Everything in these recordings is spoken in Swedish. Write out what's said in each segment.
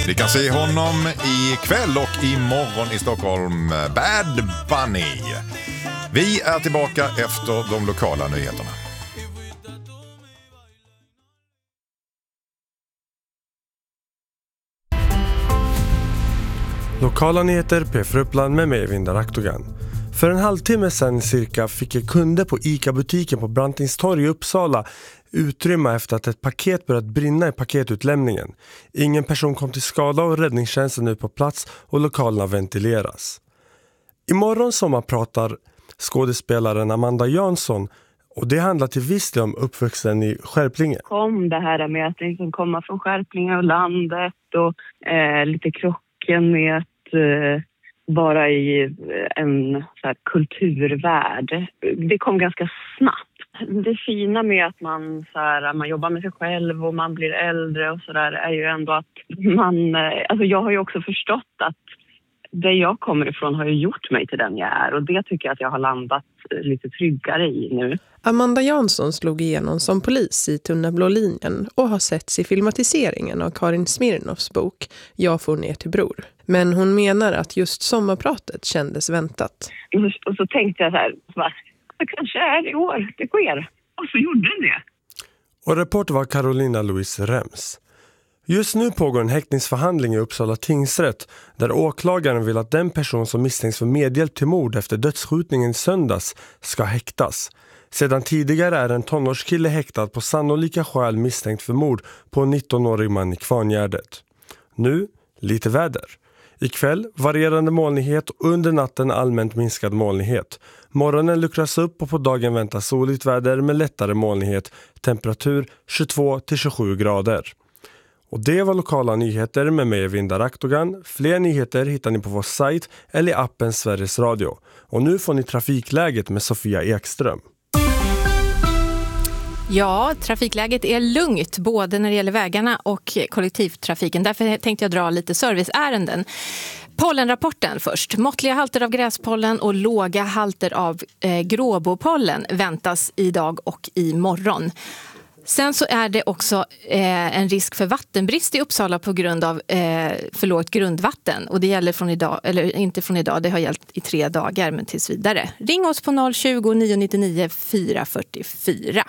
Vi kan se honom ikväll och imorgon i Stockholm. Bad Bunny. Vi är tillbaka efter de lokala nyheterna. Lokala nyheter, P4 Uppland med mig, Vindar Aktogan. För en halvtimme sedan cirka fick kunder på ICA-butiken på Brantingstorg i Uppsala utrymma efter att ett paket börjat brinna i paketutlämningen. Ingen person kom till skada och räddningstjänsten är på plats och lokalerna ventileras. Imorgon sommarpratar skådespelaren Amanda Jansson och det handlar till viss del om uppvuxen i Skärplinge. Om det här med att liksom komma från Skärplinge och landet och lite krocken med att vara i en så här kulturvärld. Det kom ganska snabbt. Det fina med att man jobbar med sig själv och man blir äldre och sådär är ju ändå att jag har ju också förstått att det jag kommer ifrån har ju gjort mig till den jag är och det tycker jag att jag har landat lite tryggare i nu. Amanda Jansson slog igenom som polis i Tunna blå linjen och har setts i filmatiseringen av Karin Smirnoffs bok Jag får ner till bror. Men hon menar att just sommarpratet kändes väntat. Och så tänkte jag så här, det kanske är i år det sker. Och så gjorde den det. Och reporter var Carolina Louise Rems. Just nu pågår en häktningsförhandling i Uppsala tingsrätt där åklagaren vill att den person som misstänks för medhjälp till mord efter dödsskjutningen i söndags ska häktas. Sedan tidigare är en tonårskille häktad på sannolika skäl misstänkt för mord på en 19-årig man i Kvarngärdet. Nu lite väder. Ikväll varierande molnighet och under natten allmänt minskad molnighet. Morgonen luckras upp och på dagen väntas soligt väder med lättare molnighet. Temperatur 22-27 grader. Och det var lokala nyheter med mig, Vindar Aktogan. Fler nyheter hittar ni på vår sajt eller i appen Sveriges Radio. Och nu får ni trafikläget med Sofia Ekström. Ja, trafikläget är lugnt både när det gäller vägarna och kollektivtrafiken. Därför tänkte jag dra lite serviceärenden. Pollenrapporten först. Måttliga halter av gräspollen och låga halter av gråbopollen väntas idag och imorgon. Sen så är det också en risk för vattenbrist i Uppsala på grund av för lågt grundvatten. Och det gäller från idag, eller inte från idag, det har gällt i 3 dagar men tills vidare. Ring oss på 020-999 444.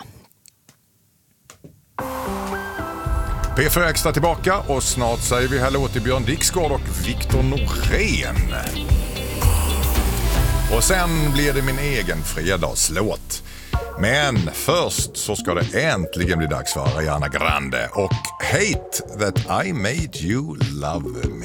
P4 Extra tillbaka och snart säger vi hallå till Björn Dixgård och Viktor Norén. Och sen blir det min egen fredagslåt. Men först så ska det äntligen bli dags för Ariana Grande och Hate That I Made You Love Me.